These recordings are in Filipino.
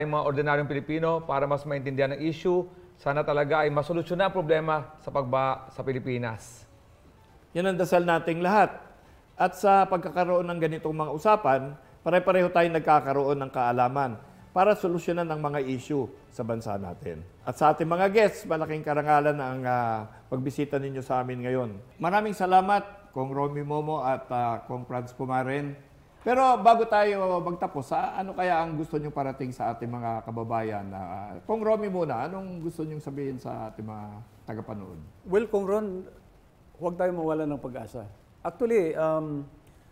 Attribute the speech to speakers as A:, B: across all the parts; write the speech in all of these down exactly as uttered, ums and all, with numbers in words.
A: Yung mga ordinaryong Pilipino para mas maintindihan ng issue, sana talaga ay masolusyonan ang problema sa pagba sa Pilipinas.
B: Yan ang dasal nating lahat. At sa pagkakaroon ng ganitong mga usapan, pare-pareho tayong nagkakaroon ng kaalaman para solusyonan ang mga issue sa bansa natin. At sa ating mga guests, malaking karangalan ang uh, pagbisita ninyo sa amin ngayon. Maraming salamat, Kong Romy Momo at uh, Kong Franz Pumaren. Pero bago tayo magtapos, sa ano kaya ang gusto nyo parating sa ating mga kababayan? Uh, Kong Romy muna, anong gusto nyo sabihin sa ating mga tagapanood?
C: Well, Kong Ron, huwag tayo mawala ng pag-asa. Actually, um,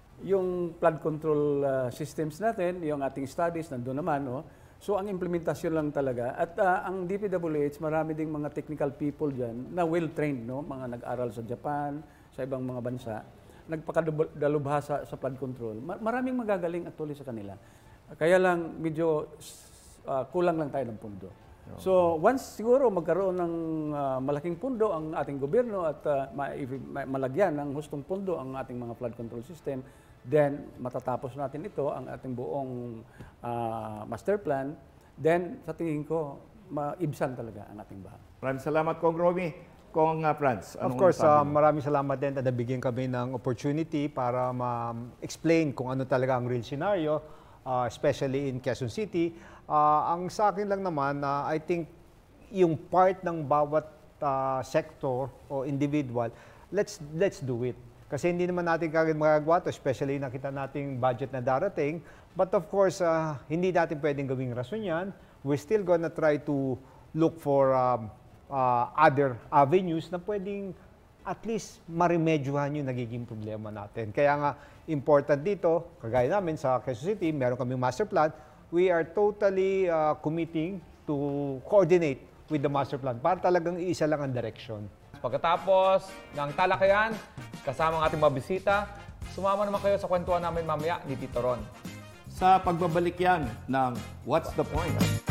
C: yung flood control uh, systems natin, yung ating studies, nandun naman. No? So, ang implementasyon lang talaga. At uh, ang D P W H, marami ding mga technical people dyan na well-trained, no? Mga nag-aral sa Japan, sa ibang mga bansa, nagpakadalubhasa sa flood control. Maraming magagaling actually sa kanila. Kaya lang, medyo uh, kulang lang tayo ng pundo. So, once siguro magkaroon ng uh, malaking pundo ang ating gobyerno at uh, ma ma malagyan ng hustong pundo ang ating mga flood control system, then matatapos natin ito, ang ating buong uh, master plan, then sa tingin ko, maibsan talaga ang ating baha.
B: Maraming salamat, Kong Romy. Kong uh, Franz,
D: of course, uh, maraming salamat din na nabigyan kami ng opportunity para ma-explain kung ano talaga ang real scenario, uh, especially in Quezon City. Uh, ang sa akin lang naman, uh, I think yung part ng bawat uh, sector o individual, let's let's do it. Kasi hindi naman natin kagad magagawa to, especially nakita nating budget na darating. But of course, uh, hindi natin pwedeng gawing rason yan. We're still gonna try to look for um, uh, other avenues na pwedeng at least marimedyohan yung nagiging problema natin. Kaya nga, important dito, kagaya namin sa Quezon City, meron kaming master plan. We are totally uh, committing to coordinate with the master plan para talagang iisa lang ang direction.
A: Pagkatapos ng talakayan, kasama ang ating mga bisita, sumama naman kayo sa kwentuhan namin mamaya ni Tito Ron.
B: Sa pagbabalik yan ng What's the Point?